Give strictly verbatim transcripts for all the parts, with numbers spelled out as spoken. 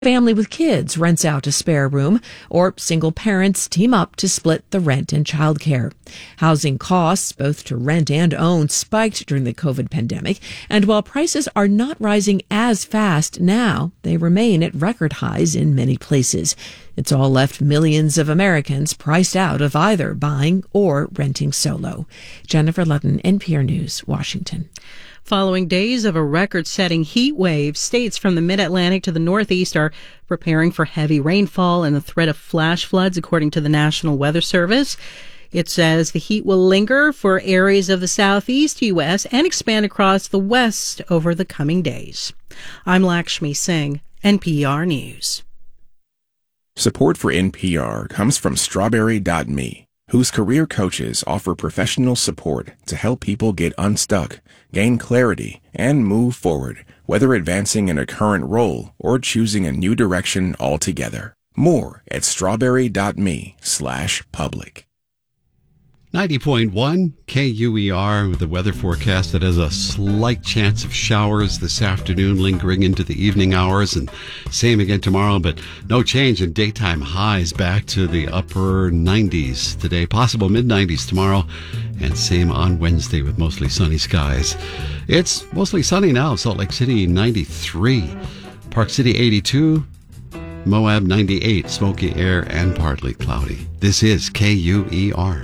Family with kids rents out a spare room, or single parents team up to split the rent and childcare. Housing costs, both to rent and own, spiked during the COVID pandemic, and while prices are not rising as fast now, they remain at record highs in many places. It's all left millions of Americans priced out of either buying or renting solo. Jennifer Ludden, N P R News, Washington. Following days of a record-setting heat wave, states from the mid-Atlantic to the Northeast are preparing for heavy rainfall and the threat of flash floods, according to the National Weather Service. It says the heat will linger for areas of the southeast U S and expand across the west over the coming days. I'm Lakshmi Singh, N P R News. Support for N P R comes from Strawberry dot me, whose career coaches offer professional support to help people get unstuck, gain clarity, and move forward, whether advancing in a current role or choosing a new direction altogether. More at strawberry dot me slash public. ninety point one K U E R with the weather forecast that has a slight chance of showers this afternoon lingering into the evening hours, and same again tomorrow, but no change in daytime highs, back to the upper nineties today, possible mid nineties tomorrow, and same on Wednesday with mostly sunny skies. It's mostly sunny now. Salt Lake City ninety-three, Park City eighty-two, Moab ninety-eight, smoky air and partly cloudy. This is K U E R.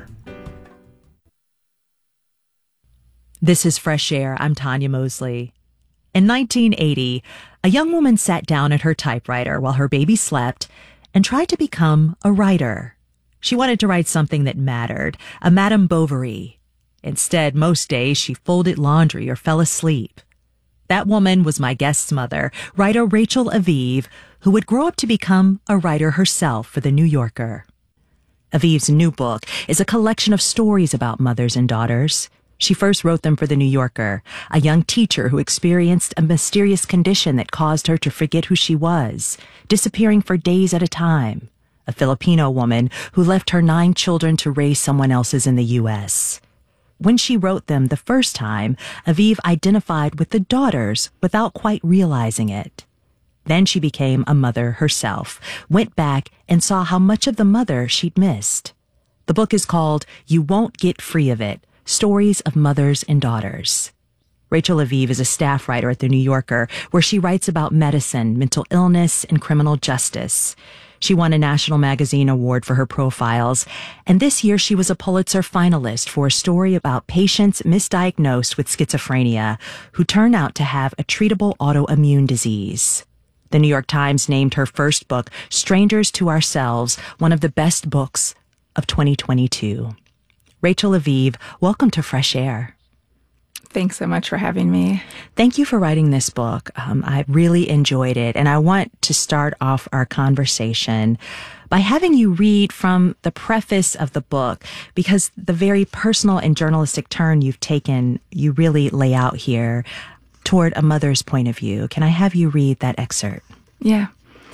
This is Fresh Air. I'm Tanya Mosley. In nineteen eighty, a young woman sat down at her typewriter while her baby slept and tried to become a writer. She wanted to write something that mattered, a Madame Bovary. Instead, most days she folded laundry or fell asleep. That woman was my guest's mother, writer Rachel Aviv, who would grow up to become a writer herself for The New Yorker. Aviv's new book is a collection of stories about mothers and daughters. She first wrote them for The New Yorker, a young teacher who experienced a mysterious condition that caused her to forget who she was, disappearing for days at a time. A Filipino woman who left her nine children to raise someone else's in the U S. When she wrote them the first time, Aviv identified with the daughters without quite realizing it. Then she became a mother herself, went back and saw how much of the mother she'd missed. The book is called You Won't Get Free of It: Stories of Mothers and Daughters. Rachel Aviv is a staff writer at The New Yorker, where she writes about medicine, mental illness, and criminal justice. She won a National Magazine Award for her profiles, and this year she was a Pulitzer finalist for a story about patients misdiagnosed with schizophrenia who turn out to have a treatable autoimmune disease. The New York Times named her first book, Strangers to Ourselves, one of the best books of twenty twenty-two. Rachel Aviv, welcome to Fresh Air. Thanks so much for having me. Thank you for writing this book. Um, I really enjoyed it, and I want to start off our conversation by having you read from the preface of the book, because the very personal and journalistic turn you've taken, you really lay out here toward a mother's point of view. Can I have you read that excerpt? Yeah.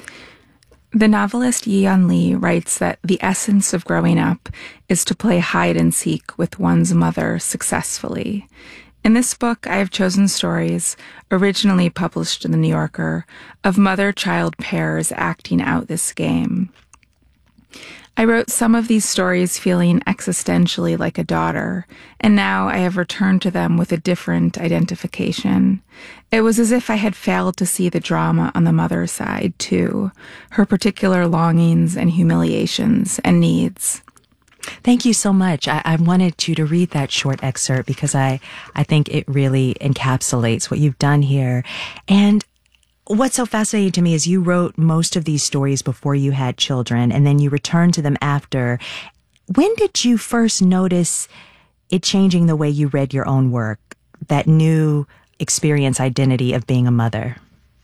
The novelist Yi-Yeon Lee writes that the essence of growing up is to play hide and seek with one's mother successfully. In this book, I have chosen stories, originally published in The New Yorker, of mother-child pairs acting out this game. I wrote some of these stories feeling existentially like a daughter, and now I have returned to them with a different identification. It was as if I had failed to see the drama on the mother's side, too, her particular longings and humiliations and needs. Thank you so much. I, I wanted you to read that short excerpt because I, I think it really encapsulates what you've done here. And what's so fascinating to me is you wrote most of these stories before you had children, and then you returned to them after. When did you first notice it changing the way you read your own work, that new experience identity of being a mother?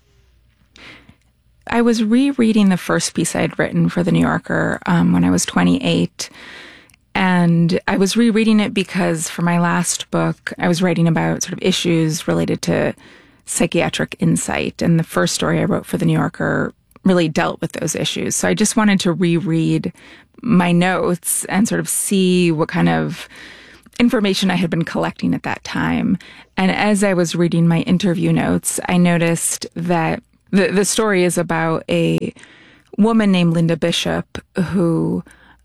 I was rereading the first piece I had written for The New Yorker um, when I was twenty-eight. And I was rereading it because for my last book, I was writing about sort of issues related to psychiatric insight. And the first story I wrote for The New Yorker really dealt with those issues. So I just wanted to reread my notes and sort of see what kind of information I had been collecting at that time. And as I was reading my interview notes, I noticed that The, the story is about a woman named Linda Bishop who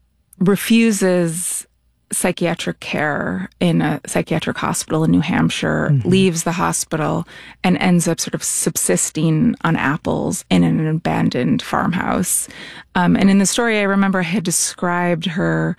refuses psychiatric care in a psychiatric hospital in New Hampshire, mm-hmm. leaves the hospital, and ends up sort of subsisting on apples in an abandoned farmhouse. Um, and in the story, I remember I had described her,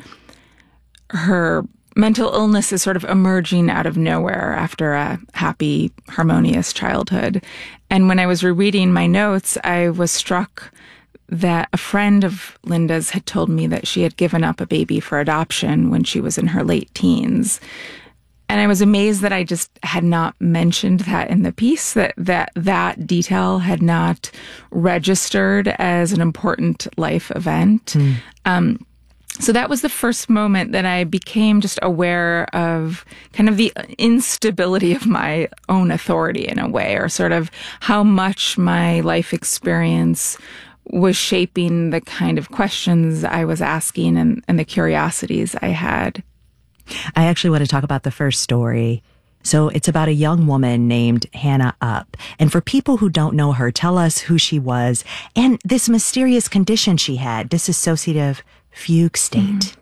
her mental illness as sort of emerging out of nowhere after a happy, harmonious childhood. And when I was rereading my notes, I was struck that a friend of Linda's had told me that she had given up a baby for adoption when she was in her late teens. And I was amazed that I just had not mentioned that in the piece, that that, that detail had not registered as an important life event. Mm. Um, so that was the first moment that I became just aware of kind of the instability of my own authority in a way, or sort of how much my life experience was shaping the kind of questions I was asking and, and the curiosities I had. I actually want to talk about the first story. So it's about a young woman named Hannah Upp. And for people who don't know her, tell us who she was and this mysterious condition she had, dissociative fugue state.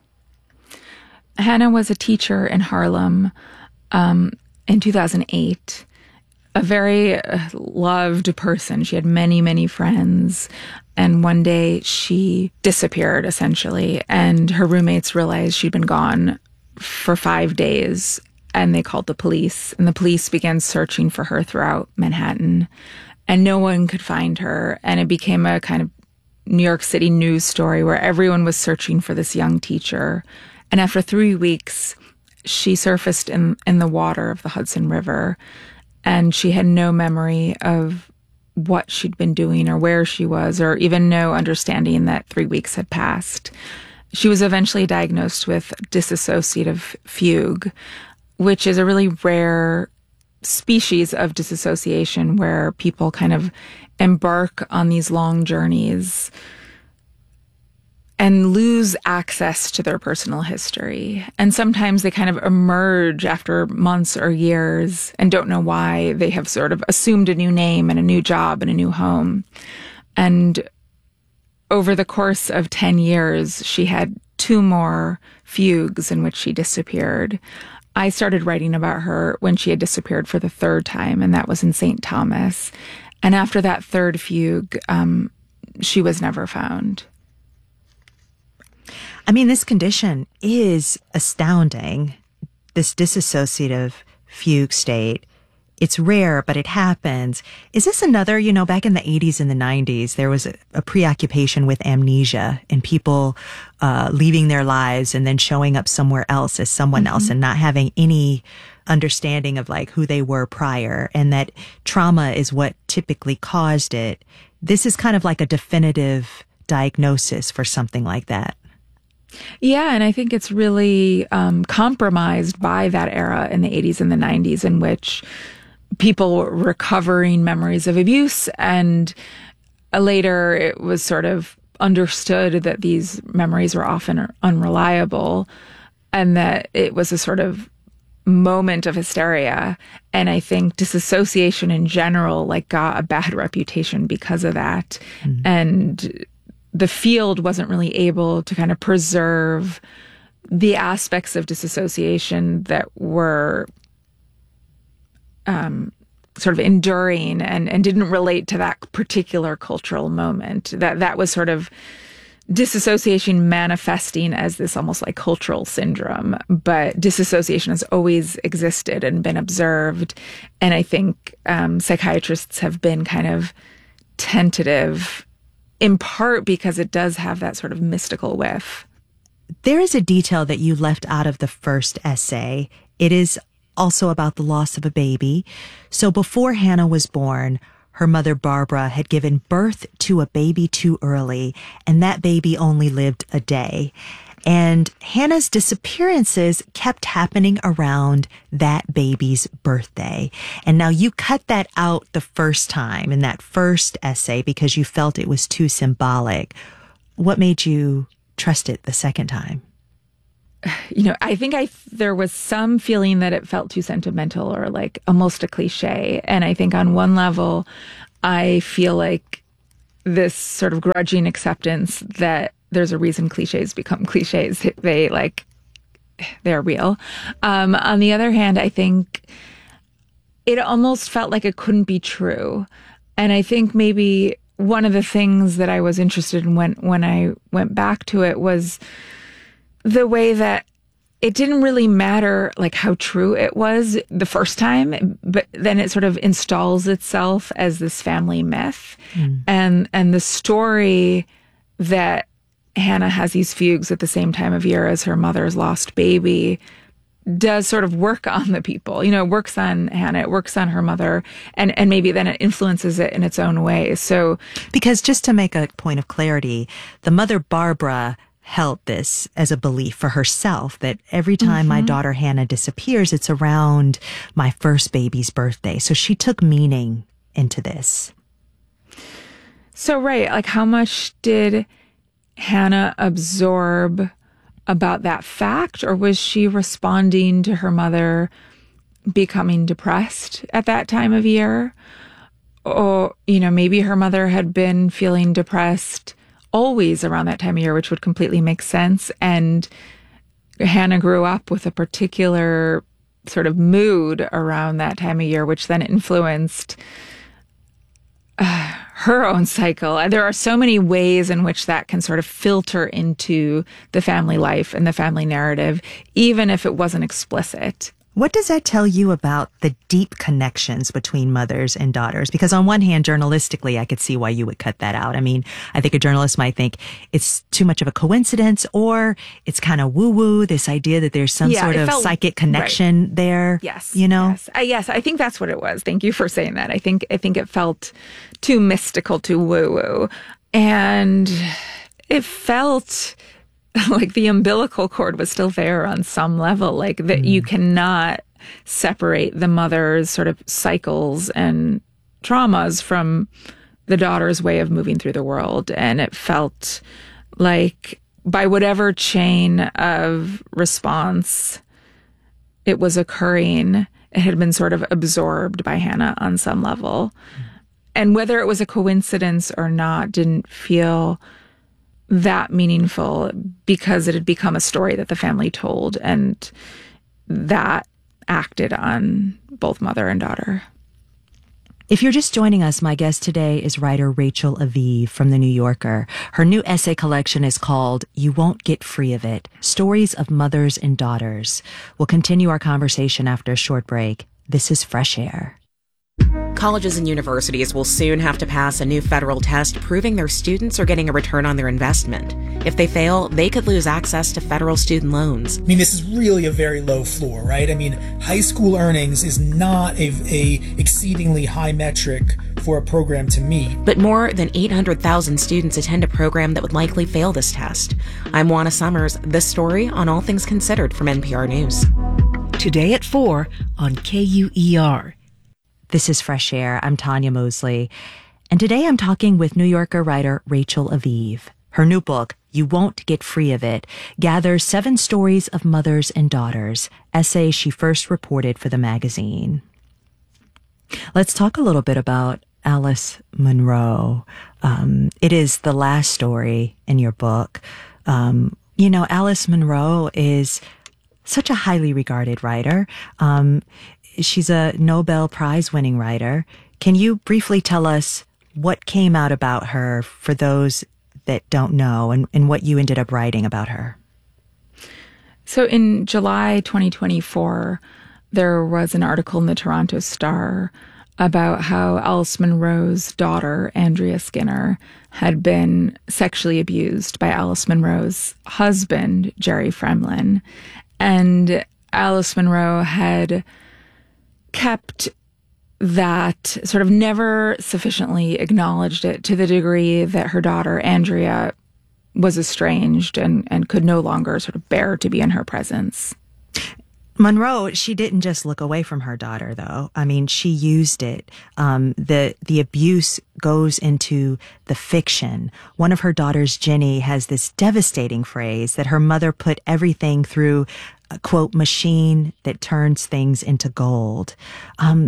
Mm-hmm. Hannah was a teacher in Harlem um, in two thousand eight. A very uh, loved person. She had many, many friends. And one day she disappeared, essentially. And her roommates realized she'd been gone for five days. And they called the police. And the police began searching for her throughout Manhattan. And no one could find her. And it became a kind of New York City news story where everyone was searching for this young teacher. And after three weeks, she surfaced in, in the water of the Hudson River. And she had no memory of what she'd been doing or where she was, or even no understanding that three weeks had passed. She was eventually diagnosed with dissociative fugue, which is a really rare species of dissociation where people kind of embark on these long journeys and lose access to their personal history. And sometimes they kind of emerge after months or years and don't know why. They have sort of assumed a new name and a new job and a new home. And over the course of ten years, she had two more fugues in which she disappeared. I started writing about her when she had disappeared for the third time, and that was in Saint Thomas. And after that third fugue, um, she was never found. I mean, this condition is astounding, this dissociative fugue state. It's rare, but it happens. Is this another, you know, back in the eighties and the nineties, there was a, a preoccupation with amnesia and people uh, leaving their lives and then showing up somewhere else as someone mm-hmm. else and not having any understanding of like who they were prior, and that trauma is what typically caused it. This is kind of like a definitive diagnosis for something like that. Yeah, and I think it's really um, compromised by that era in the eighties and the nineties in which people were recovering memories of abuse, and later it was sort of understood that these memories were often unreliable and that it was a sort of moment of hysteria. And I think disassociation in general like got a bad reputation because of that. Mm-hmm. And the field wasn't really able to kind of preserve the aspects of disassociation that were um, sort of enduring and, and didn't relate to that particular cultural moment. That that was sort of disassociation manifesting as this almost like cultural syndrome. But disassociation has always existed and been observed. And I think um, psychiatrists have been kind of tentative, in part because it does have that sort of mystical whiff. There is a detail that you left out of the first essay. It is also about the loss of a baby. So before Hannah was born, her mother Barbara had given birth to a baby too early, and that baby only lived a day. And Hannah's disappearances kept happening around that baby's birthday. And now you cut that out the first time in that first essay because you felt it was too symbolic. What made you trust it the second time? You know, I think I there was some feeling that it felt too sentimental or like almost a cliche. And I think on one level, I feel like this sort of grudging acceptance that there's a reason cliches become cliches. They like, they're real. Um, on the other hand, I think it almost felt like it couldn't be true. And I think maybe one of the things that I was interested in when, when I went back to it was the way that it didn't really matter like how true it was the first time, but then it sort of installs itself as this family myth. Mm. And, and the story that Hannah has these fugues at the same time of year as her mother's lost baby does sort of work on the people, you know, it works on Hannah, it works on her mother, and, and maybe then it influences it in its own way. So, because just to make a point of clarity, the mother Barbara held this as a belief for herself that every time mm-hmm. my daughter Hannah disappears, it's around my first baby's birthday. So she took meaning into this. So, right. Like, how much did Hannah absorb about that fact, or was she responding to her mother becoming depressed at that time of year? Or, you know, maybe her mother had been feeling depressed always around that time of year, which would completely make sense. And Hannah grew up with a particular sort of mood around that time of year, which then influenced uh, her own cycle. And there are so many ways in which that can sort of filter into the family life and the family narrative, even if it wasn't explicit. What does that tell you about the deep connections between mothers and daughters? Because on one hand, journalistically, I could see why you would cut that out. I mean, I think a journalist might think it's too much of a coincidence, or it's kind of woo-woo, this idea that there's some yeah, sort of felt, psychic connection right. there. Yes. You know? Yes. Uh, yes, I think that's what it was. Thank you for saying that. I think, I think it felt too mystical, too woo-woo. And it felt like the umbilical cord was still there on some level, like that mm. you cannot separate the mother's sort of cycles and traumas from the daughter's way of moving through the world. And it felt like by whatever chain of response it was occurring, it had been sort of absorbed by Hannah on some level. Mm. And whether it was a coincidence or not didn't feel that meaningful, because it had become a story that the family told, and that acted on both mother and daughter. If you're just joining us, my guest today is writer Rachel Aviv from The New Yorker. Her new essay collection is called You Won't Get Free of It, Stories of Mothers and Daughters. We'll continue our conversation after a short break. This is Fresh Air. Colleges and universities will soon have to pass a new federal test proving their students are getting a return on their investment. If they fail, they could lose access to federal student loans. I mean, this is really a very low floor, right? I mean, high school earnings is not a, a exceedingly high metric for a program to meet. But more than eight hundred thousand students attend a program that would likely fail this test. I'm Juana Summers. This story on All Things Considered from N P R News. Today at four on K U E R. This is Fresh Air. I'm Tanya Mosley. And today I'm talking with New Yorker writer Rachel Aviv. Her new book, You Won't Get Free of It, gathers seven stories of mothers and daughters, essays she first reported for the magazine. Let's talk a little bit about Alice Munro. Um, it is the last story in your book. Um, you know, Alice Munro is such a highly regarded writer. Um, She's a Nobel Prize winning writer. Can you briefly tell us what came out about her for those that don't know, and, and what you ended up writing about her? So in July twenty twenty-four, there was an article in the Toronto Star about how Alice Munro's daughter, Andrea Skinner, had been sexually abused by Alice Munro's husband, Jerry Fremlin. And Alice Munro had kept that, sort of never sufficiently acknowledged it to the degree that her daughter, Andrea, was estranged and, and could no longer sort of bear to be in her presence. Munro, she didn't just look away from her daughter, though. I mean, she used it. Um, the the abuse goes into the fiction. One of her daughters, Jenny, has this devastating phrase that her mother put everything through a, quote, machine that turns things into gold. Um,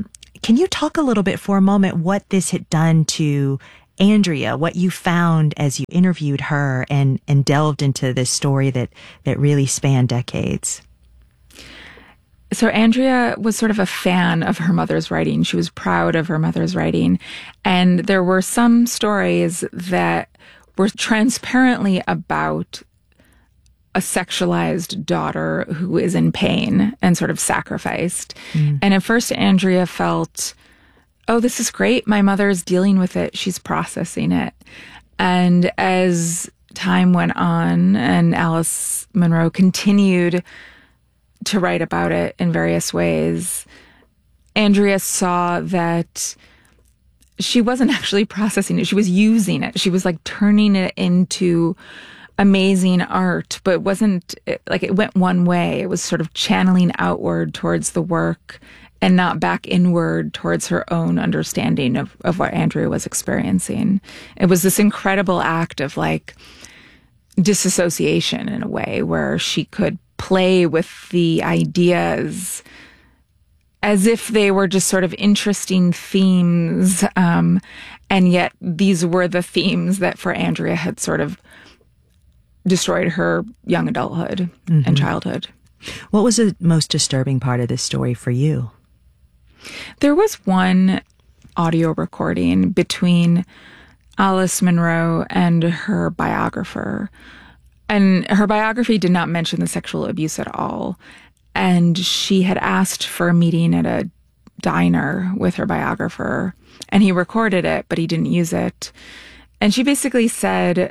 Can you talk a little bit for a moment what this had done to Andrea, what you found as you interviewed her and, and delved into this story that, that really spanned decades? So Andrea was sort of a fan of her mother's writing. She was proud of her mother's writing. And there were some stories that were transparently about a sexualized daughter who is in pain and sort of sacrificed. Mm. And at first, Andrea felt, oh, this is great. My mother is dealing with it. She's processing it. And as time went on and Alice Munro continued to write about it in various ways, Andrea saw that she wasn't actually processing it. She was using it. She was like turning it into amazing art, but it wasn't like it went one way. It was sort of channeling outward towards the work and not back inward towards her own understanding of, of what Andrea was experiencing. It was this incredible act of like disassociation in a way where she could play with the ideas as if they were just sort of interesting themes. Um, and yet these were the themes that for Andrea had sort of destroyed her young adulthood mm-hmm. and childhood. What was the most disturbing part of this story for you? There was one audio recording between Alice Munro and her biographer. And her biography did not mention the sexual abuse at all. And she had asked for a meeting at a diner with her biographer. And he recorded it, but he didn't use it. And she basically said,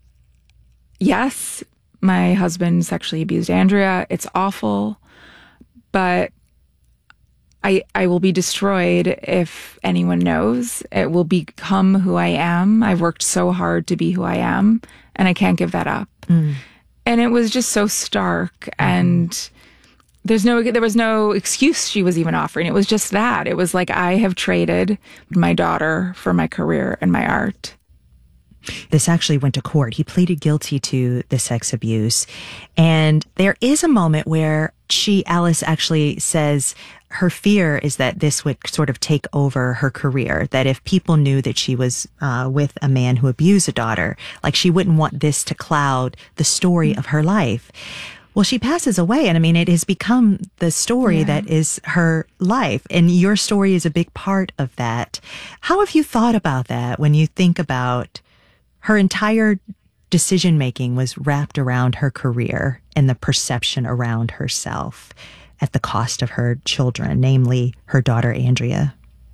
yes, my husband sexually abused Andrea. It's awful, but I I will be destroyed if anyone knows. It will become who I am. I've worked so hard to be who I am, and I can't give that up. Mm. And it was just so stark, mm. and there's no there was no excuse she was even offering. It was just that. It was like, I have traded my daughter for my career and my art. This actually went to court. He pleaded guilty to the sex abuse. And there is a moment where she, Alice, actually says her fear is that this would sort of take over her career, that if people knew that she was uh, with a man who abused a daughter, like she wouldn't want this to cloud the story of her life. Well, she passes away, and I mean, it has become the story yeah. that is her life, and your story is a big part of that. How have you thought about that when you think about her entire decision-making was wrapped around her career and the perception around herself at the cost of her children, namely her daughter, Andrea?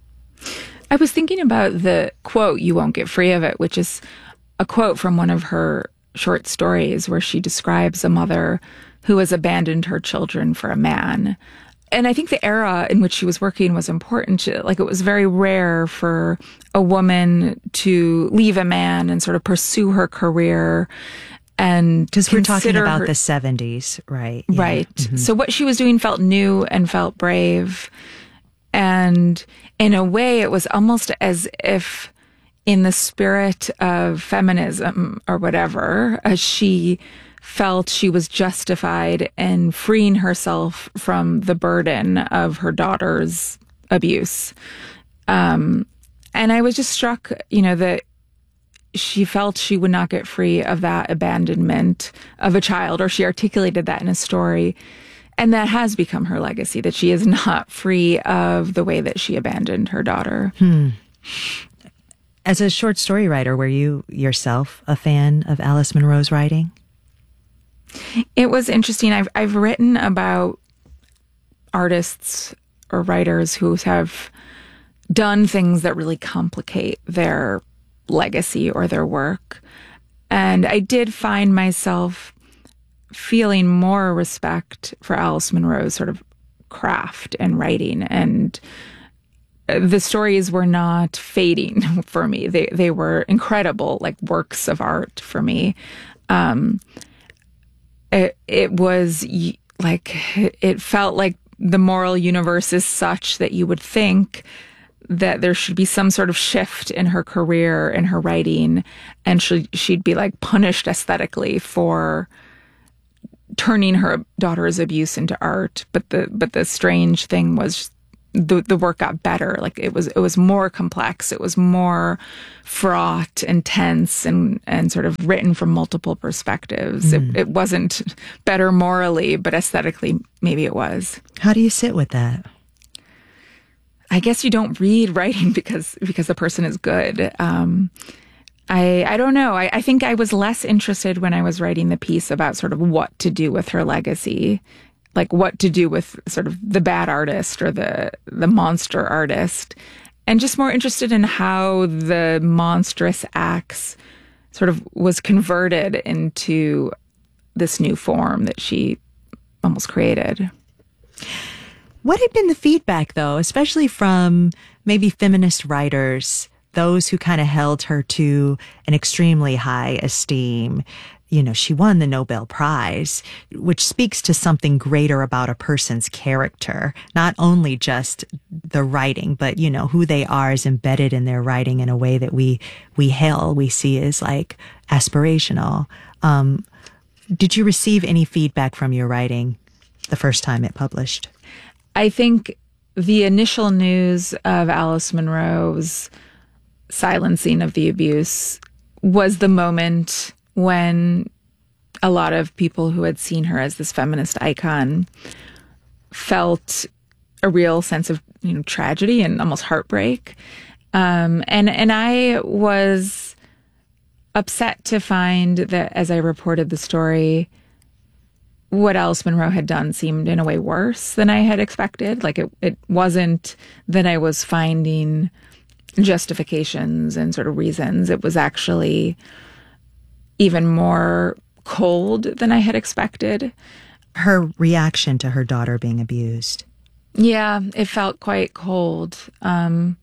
I was thinking about the quote, "You won't get free of it," which is a quote from one of her short stories where she describes a mother who has abandoned her children for a man. And I think the era in which she was working was important. She, like, it was very rare for a woman to leave a man and sort of pursue her career. And because we're talking about her, the seventies, right? Yeah. Right. Mm-hmm. So what she was doing felt new and felt brave. And in a way, it was almost as if in the spirit of feminism or whatever, as she felt she was justified in freeing herself from the burden of her daughter's abuse. Um, and I was just struck, you know, that she felt she would not get free of that abandonment of a child, or she articulated that in a story. And that has become her legacy, that she is not free of the way that she abandoned her daughter. Hmm. As a short story writer, were you yourself a fan of Alice Munro's writing? It was interesting. I've I've written about artists or writers who have done things that really complicate their legacy or their work. And I did find myself feeling more respect for Alice Munro's sort of craft and writing. And the stories were not fading for me. They they were incredible, like works of art for me. Um, it, it was like, it felt like the moral universe is such that you would think that there should be some sort of shift in her career, in her writing, and she, she'd be like punished aesthetically for turning her daughter's abuse into art. But the but the strange thing was the the work got better. Like it was it was more complex. It was more fraught and tense and and sort of written from multiple perspectives. Mm. It, it wasn't better morally, but aesthetically, maybe it was. How do you sit with that? I guess you don't read writing because because the person is good. Um, I I don't know. I, I think I was less interested when I was writing the piece about sort of what to do with her legacy. Like what to do with sort of the bad artist or the the monster artist, and just more interested in how the monstrous acts sort of was converted into this new form that she almost created. What had been the feedback, though, especially from maybe feminist writers, those who kind of held her to an extremely high esteem? You know, she won the Nobel Prize, which speaks to something greater about a person's character, not only just the writing, but, you know, who they are is embedded in their writing in a way that we, we hail, we see as like aspirational. Um, did you receive any feedback from your writing the first time it published? I think the initial news of Alice Munro's silencing of the abuse was the moment when a lot of people who had seen her as this feminist icon felt a real sense of, you know, tragedy and almost heartbreak. Um, and, and I was upset to find that as I reported the story, what Alice Munro had done seemed in a way worse than I had expected. Like it, it wasn't that I was finding justifications and sort of reasons. It was actually even more cold than I had expected. Her reaction to her daughter being abused. Yeah, it felt quite cold. Um,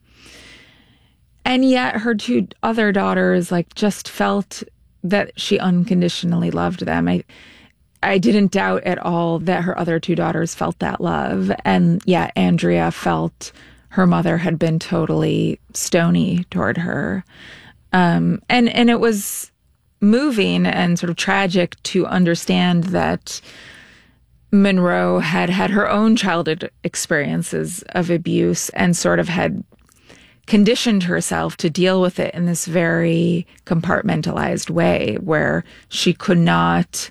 and yet her two other daughters, like, just felt that she unconditionally loved them. I, I didn't doubt at all that her other two daughters felt that love. And yeah, Andrea felt her mother had been totally stony toward her. Um, and, and it was moving and sort of tragic to understand that Munro had had her own childhood experiences of abuse and sort of had conditioned herself to deal with it in this very compartmentalized way where she could not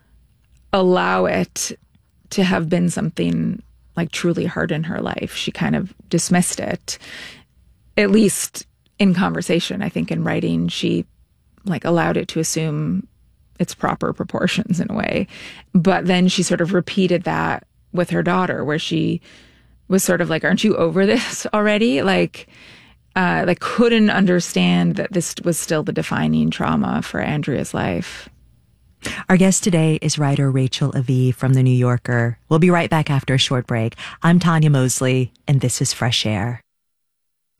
allow it to have been something like truly hard in her life. She kind of dismissed it, at least in conversation. I think in writing, she like allowed it to assume its proper proportions in a way. But then she sort of repeated that with her daughter, where she was sort of like, aren't you over this already? Like, uh, like couldn't understand that this was still the defining trauma for Andrea's life. Our guest today is writer Rachel Aviv from The New Yorker. We'll be right back after a short break. I'm Tanya Mosley, and this is Fresh Air.